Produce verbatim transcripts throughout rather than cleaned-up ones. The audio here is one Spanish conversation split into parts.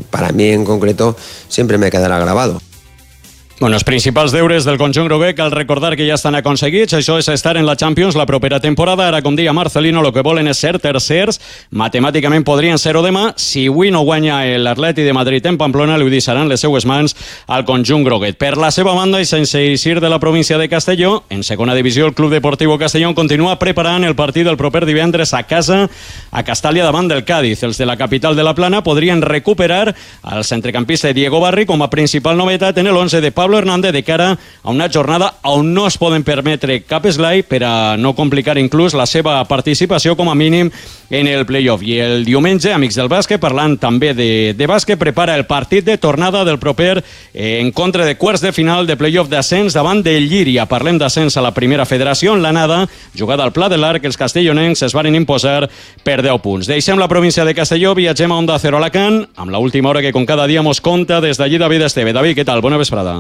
para mí en concreto siempre me quedará grabado. Bueno, els principals deures del conjunt groguer cal recordar que ja estan aconseguits. Això és estar en la Champions la propera temporada. Ara, com deia Marcelino, el que volen és ser tercers. Matemàticament podrien ser-ho demà. Si avui no guanya l'Atleti de Madrid en Pamplona, li deixaran les seues mans al conjunt groguet. Per la seva banda, i sense eixir de la província de Castelló, en segona divisió el Club Deportiu Castelló continua preparant el partit del proper divendres a casa a Castàlia davant del Cádiz. Els de la capital de la Plana podrien recuperar al centrecampista Diego Barri com a principal novetat en l'onze de Pablo Hernández de cara a una jornada on no es poden permetre cap esglai per a no complicar inclús la seva participació com a mínim en el play-off. I el diumenge, amics del bàsquet, parlant també de, de bàsquet, prepara el partit de tornada del proper eh, encontre de quarts de final de play-off d'ascens davant del Llíria. Parlem d'ascens a la primera federació en l'anada, jugada al Pla de l'Arc, els castellonencs es varen imposar per deu punts. Deixem la província de Castelló, viatgem a Onda Cero Alacant, amb l'última hora que com cada dia mos conta des d'allí David Esteve. David, què tal? Bona vesprada.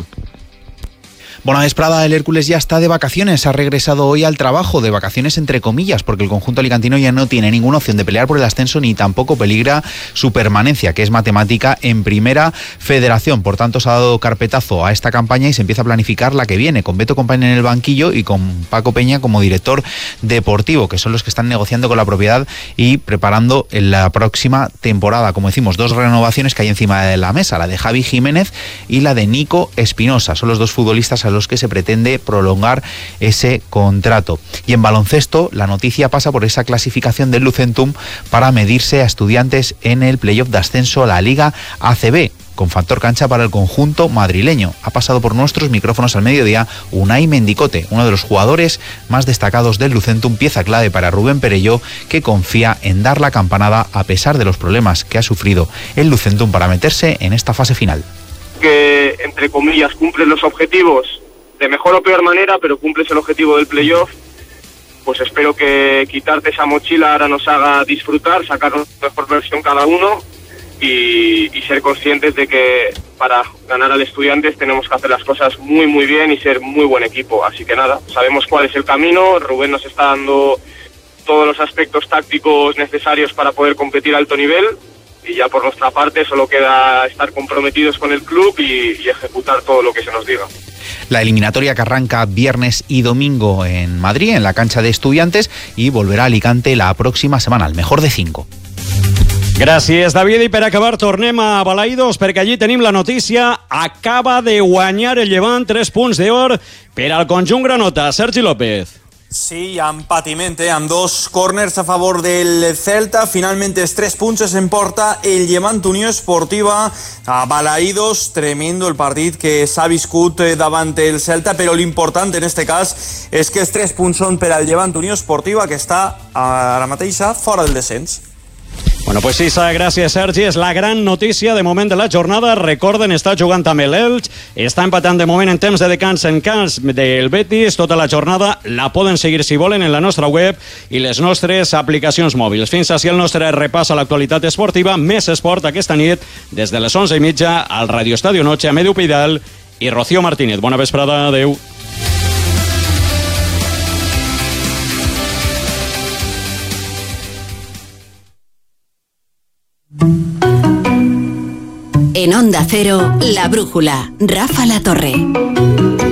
Buena vesprada, el Hércules ya está de vacaciones, ha regresado hoy al trabajo, de vacaciones entre comillas, porque el conjunto alicantino ya no tiene ninguna opción de pelear por el ascenso ni tampoco peligra su permanencia, que es matemática en primera federación. Por tanto, se ha dado carpetazo a esta campaña y se empieza a planificar la que viene, con Beto Compañía en el banquillo y con Paco Peña como director deportivo, que son los que están negociando con la propiedad y preparando la próxima temporada. Como decimos, dos renovaciones que hay encima de la mesa, la de Javi Jiménez y la de Nico Espinosa. Son los dos futbolistas a los que se pretende prolongar ese contrato. Y en baloncesto, la noticia pasa por esa clasificación del Lucentum para medirse a Estudiantes en el playoff de ascenso a la Liga A C B, con factor cancha para el conjunto madrileño. Ha pasado por nuestros micrófonos al mediodía Unai Mendicote, uno de los jugadores más destacados del Lucentum, pieza clave para Rubén Perelló, que confía en dar la campanada a pesar de los problemas que ha sufrido el Lucentum para meterse en esta fase final. Que, entre comillas, cumples los objetivos de mejor o peor manera, pero cumples el objetivo del playoff, pues espero que quitarte esa mochila ahora nos haga disfrutar, sacar la mejor versión cada uno y, y ser conscientes de que para ganar al Estudiantes tenemos que hacer las cosas muy muy bien y ser muy buen equipo. Así que nada, sabemos cuál es el camino, Rubén nos está dando todos los aspectos tácticos necesarios para poder competir a alto nivel, y ya por nuestra parte solo queda estar comprometidos con el club y, y ejecutar todo lo que se nos diga. La eliminatoria que arranca viernes y domingo en Madrid, en la cancha de Estudiantes, y volverá a Alicante la próxima semana, el mejor de cinco. Gràcies, David. I per acabar, tornem a Balaidos, perquè allí tenim la notícia. Acaba de guanyar el Llevant tres punts d'or per al conjunt granota. Sergi López. Sí, amb patiment, eh? amb dos corners a favor del Celta. Finalmente es tres punts en porta el Llevant Unió Esportiva a Balaidos. Tremendo el partit que s'ha viscut davant el Celta, però l'important en este cas és que els tres punts són per al Llevant Unió Esportiva, que està ara mateixa fora del descens. Bueno, pues sí, gràcies, Sergi. És la gran notícia de moment de la jornada. Recorden, està jugant amb l'Elx, està empatant de moment en temps de descans en camps del Betis. Tota la jornada la poden seguir, si volen, en la nostra web i les nostres aplicacions mòbils. Fins així el nostre repàs a l'actualitat esportiva. Més esport aquesta nit, des de les onze i mitja, al Radio Estadio Noche, amb Edu Pidal i Rocío Martínez. Bona vesprada, adeu. En Onda Cero, La Brújula, Rafa La Torre.